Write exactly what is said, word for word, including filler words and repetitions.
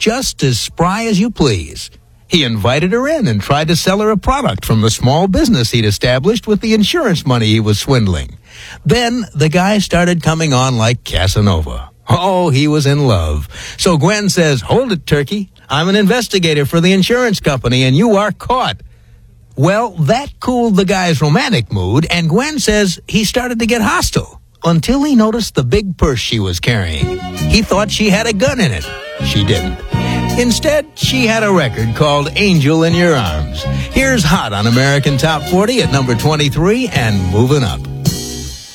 just as spry as you please. He invited her in and tried to sell her a product from the small business he'd established with the insurance money he was swindling. Then the guy started coming on like Casanova. Oh, he was in love. So Gwen says, "Hold it, Turkey. I'm an investigator for the insurance company, and you are caught." Well, that cooled the guy's romantic mood, and Gwen says he started to get hostile until he noticed the big purse she was carrying. He thought she had a gun in it. She didn't. Instead, she had a record called Angel in Your Arms. Here's Hot on American Top forty at number twenty-three and moving up.